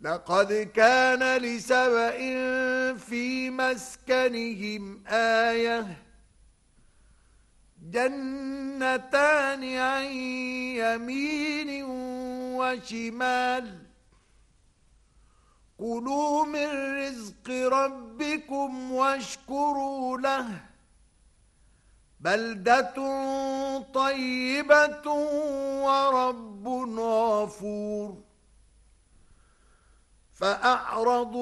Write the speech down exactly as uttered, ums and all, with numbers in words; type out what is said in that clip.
لقد كان لسبإ في مسكنهم آية جنتان عن يمين وشمال كلوا من رزق ربكم واشكروا له بلدة طيبة ورب غفور فأعرضوا